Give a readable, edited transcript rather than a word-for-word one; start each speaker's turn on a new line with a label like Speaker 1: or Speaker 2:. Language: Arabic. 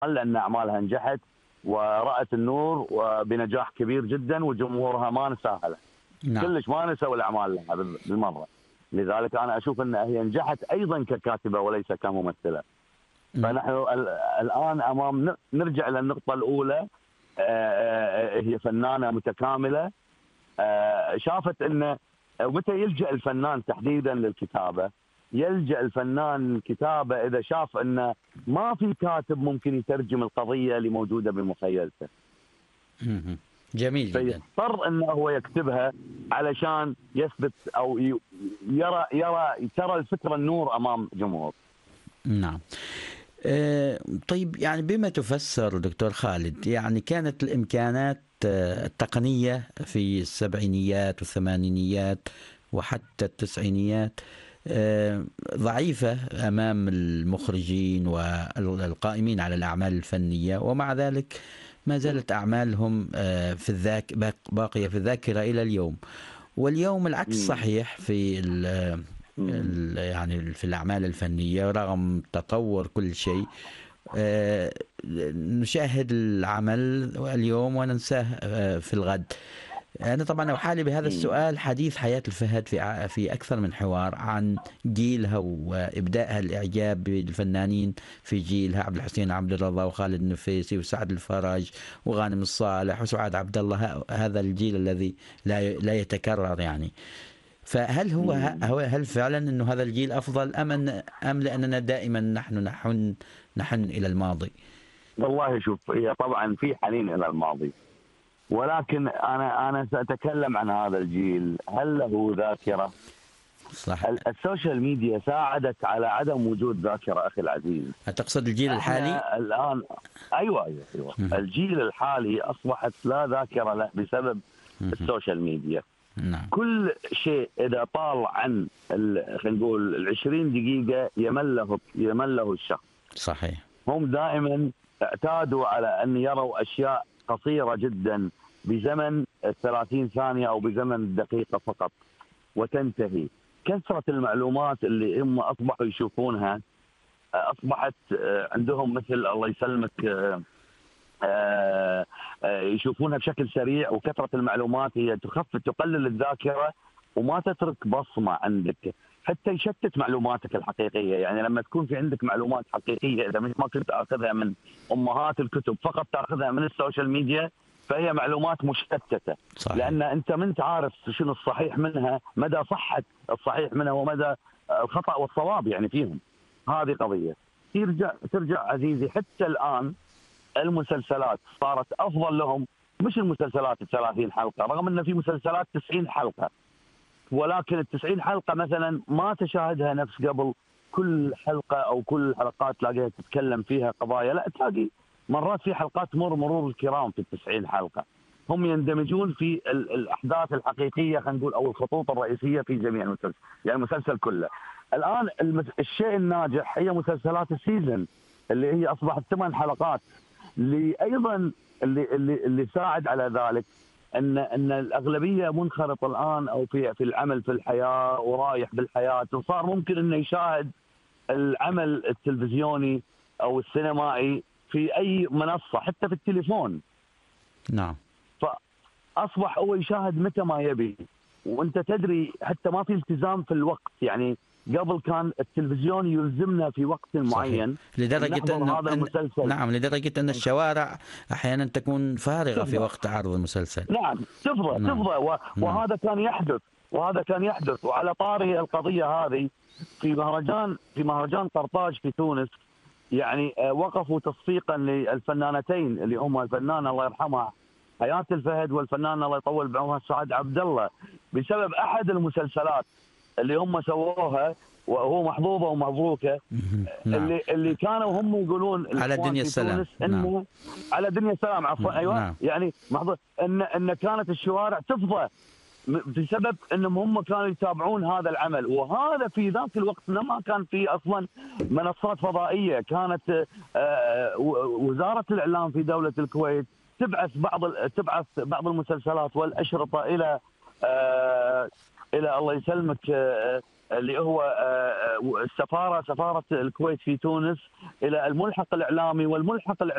Speaker 1: لأن أعمالها نجحت ورأت النور وبنجاح كبير جدا، وجمهورها ما نساها
Speaker 2: نعم.
Speaker 1: كلش، ما نسوا الأعمال لها بالمرة. لذلك أنا أشوف أن هي نجحت أيضا ككاتبة وليس كممثلة. فنحن الآن أمام نرجع للنقطة الأولى، هي فنانة متكاملة. شافت أن متى يلجأ الفنان تحديدا للكتابة، يلجأ الفنان الكتابة إذا شاف أن ما في كاتب ممكن يترجم القضية اللي موجودة بمخيلته.
Speaker 2: جميل جدا.
Speaker 1: فيضطر أنه هو يكتبها علشان يثبت أو ترى الفكرة النور أمام جمهور.
Speaker 2: نعم. طيب، يعني بما تفسر دكتور خالد، يعني كانت الإمكانات التقنية في السبعينيات والثمانينيات وحتى التسعينيات ضعيفة أمام المخرجين والقائمين على الأعمال الفنية، ومع ذلك ما زالت أعمالهم باقية في الذاكرة إلى اليوم. واليوم العكس صحيح في يعني في الأعمال الفنية، رغم تطور كل شيء نشاهد العمل اليوم وننساه في الغد. أنا طبعا أحالي بهذا السؤال حديث حياة الفهد في أكثر من حوار عن جيلها وإبدائها الإعجاب بالفنانين في جيلها، عبد الحسين عبد الرضا وخالد النفيسي وسعد الفرج وغانم الصالح وسعاد عبد الله، هذا الجيل الذي لا يتكرر يعني. فهل هل فعلا أنه هذا الجيل أفضل أم لأننا دائما نحن إلى الماضي؟
Speaker 1: والله شوف، هي طبعا في حنين إلى الماضي، ولكن أنا سأتكلم عن هذا الجيل. هل له ذاكرة؟
Speaker 2: صح.
Speaker 1: السوشيال ميديا ساعدت على عدم وجود ذاكرة أخي العزيز.
Speaker 2: تقصد الجيل الحالي؟
Speaker 1: الآن أيوة. الجيل الحالي أصبحت لا ذاكرة له بسبب السوشيال ميديا.
Speaker 2: نعم.
Speaker 1: كل شيء إذا طال عن خلينا نقول 20 دقيقة يمل له الشخص.
Speaker 2: صحيح.
Speaker 1: هم دائما اعتادوا على أن يروا أشياء قصيرة جدا بزمن 30 ثانية أو بزمن دقيقة فقط وتنتهي. كثرة المعلومات اللي هم أصبحوا يشوفونها أصبحت عندهم مثل الله يسلمك يشوفونها بشكل سريع، وكثرة المعلومات هي تقلل الذاكرة وما تترك بصمة عندك، حتى يشتت معلوماتك الحقيقية. يعني لما تكون في عندك معلومات حقيقية، إذا ما كنت أخذها من أمهات الكتب فقط تأخذها من السوشيال ميديا، فهي معلومات مشتتة. صحيح. لأن أنت ما أنت عارف شنو الصحيح منها، مدى صحة الصحيح منها ومدى الخطأ والصواب يعني فيهم. هذه قضية. ترجع عزيزي، حتى الآن المسلسلات صارت أفضل لهم، مش المسلسلات 30 حلقة، رغم أن في مسلسلات 90 حلقة، ولكن 90 حلقة مثلا ما تشاهدها نفس قبل. كل حلقة أو كل الحلقات تلاقيها تتكلم فيها قضايا، لا تلاقي مرات في حلقات مرور الكرام في 90 حلقة. هم يندمجون في الأحداث الحقيقية، خلينا نقول، أو الخطوط الرئيسية في جميع المسلسل، يعني المسلسل كله. الآن الشيء الناجح هي مسلسلات السيزن اللي هي أصبحت 8 حلقات، اللي أيضا اللي ساعد على ذلك ان الاغلبيه منخرطه الان او في العمل في الحياه ورايح بالحياه، وصار ممكن انه يشاهد العمل التلفزيوني او السينمائي في اي منصه، حتى في التليفون.
Speaker 2: نعم.
Speaker 1: فاصبح هو يشاهد متى ما يبي، وانت تدري حتى ما في التزام في الوقت. يعني قبل كان التلفزيون يلزمنا في وقت معين
Speaker 2: لدرجة
Speaker 1: هذا المسلسل.
Speaker 2: نعم، لدرجة أن الشوارع أحيانا تكون فارغة في وقت عرض المسلسل.
Speaker 1: نعم، تفضى. وهذا كان يحدث. وعلى طاري القضية هذه، في مهرجان قرطاج في تونس، يعني وقفوا تصفيقا للفنانتين اللي هم الفنانة الله يرحمها حياة الفهد والفنانة الله يطول بعمرها سعاد عبد الله، بسبب أحد المسلسلات اللي هم سووها، وهو محظوظة ومبروكة.
Speaker 2: نعم.
Speaker 1: اللي كانوا هم يقولون
Speaker 2: على دنيا السلام.
Speaker 1: نعم. على دنيا السلام، عفوا. ايوه.
Speaker 2: نعم.
Speaker 1: يعني محظوظ ان كانت الشوارع تفضى بسبب انهم هم كانوا يتابعون هذا العمل. وهذا في ذاك الوقت ما كان في اصلا منصات فضائيه. كانت وزاره الاعلام في دوله الكويت تبعث بعض المسلسلات والاشرطه الى الله يسلمك اللي هو سفاره الكويت في تونس الى الملحق الاعلامي، والملحق